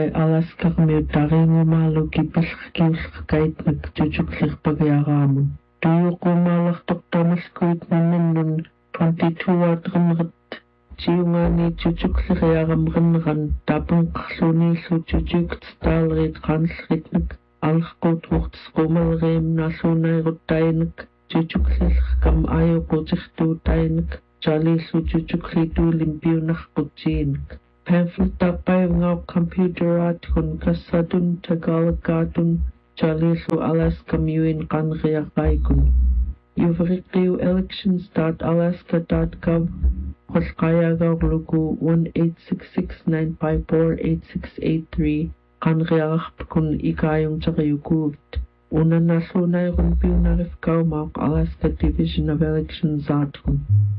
Alaska miutaringumalu kipilkiulqkait nakchuchuklirpagiaraamun. Tuyuqumalartortamaskuit nannun 22-atrenret tiungani chuchukliriaramrenran tapunqarluunillu chuchuktstaalrit qanlritnak аллеркуутуортисqumалериим нааллуунайруттаинак чучуклилеркам ааюқутертуутаинак чалииллу чучуклитуулим пиунарқутсиинак памфлеттарпаюнгау компьютераатгун кассатун тагалаггаатун чалииллу аласкам юин қанриаққайкун ювриққиу elections.alaska.gov қолқаяагаурлугу 1-866-954-8683 qanriararpakun ikaayungteriukuuvit unanalluunairun piunarifkaumauq Alaska Division of Elections aatqun